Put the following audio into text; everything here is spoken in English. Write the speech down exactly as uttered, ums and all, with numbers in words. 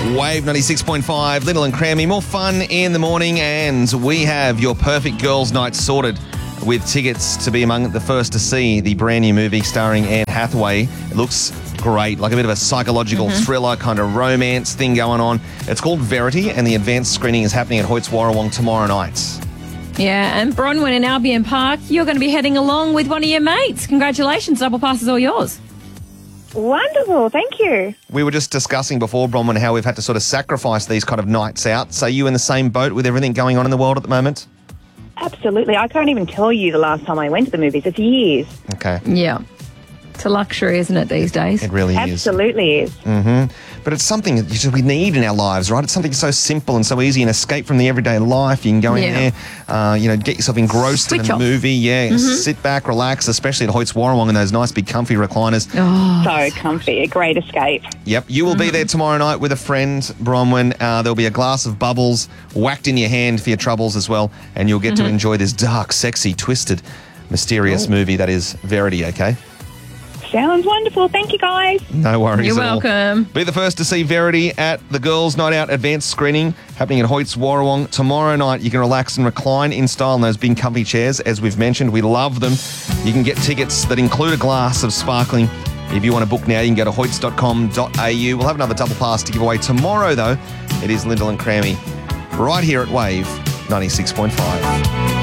Wave ninety-six point five, Little and Crammy. More fun in the morning, and we have your perfect girls' night sorted with tickets to be among the first to see the brand new movie starring Anne Hathaway. It looks great, like a bit of a psychological mm-hmm. thriller kind of romance thing going on. It's called Verity, and the advanced screening is happening at Hoyts Warrawong tomorrow night. Yeah, and Bronwyn in Albion Park, you're going to be heading along with one of your mates. Congratulations, double pass is all yours. Wonderful, thank you. We were just discussing before, Bronwyn, how we've had to sort of sacrifice these kind of nights out. So are you in the same boat with everything going on in the world at the moment? Absolutely. I can't even tell you the last time I went to the movies. It's years. Okay. Yeah. It's a luxury, isn't it, these days? It really Absolutely is. Absolutely is. Mm-hmm. But it's something that we need in our lives, right? It's something so simple and so easy, and escape from the everyday life. You can go in Yeah. there, uh, you know, get yourself engrossed Switch in a off. movie. Yeah, Mm-hmm. sit back, relax, especially at Hoyts Warrawong and those nice big comfy recliners. Oh. So comfy, a great escape. Yep, you will Mm-hmm. be there tomorrow night with a friend, Bronwyn. Uh, there'll be a glass of bubbles whacked in your hand for your troubles as well, and you'll get Mm-hmm. to enjoy this dark, sexy, twisted, mysterious Ooh. movie that is Verity, okay? Sounds wonderful. Thank you, guys. No worries You're at all. welcome. Be the first to see Verity at the Girls' Night Out advanced screening happening at Hoyts Warrawong tomorrow night. You can relax and recline in style in those big comfy chairs. As we've mentioned, we love them. You can get tickets that include a glass of sparkling. If you want to book now, you can go to hoyts dot com dot a u. We'll have another double pass to give away tomorrow, though. It is Lyndall and Crammy right here at Wave ninety-six point five.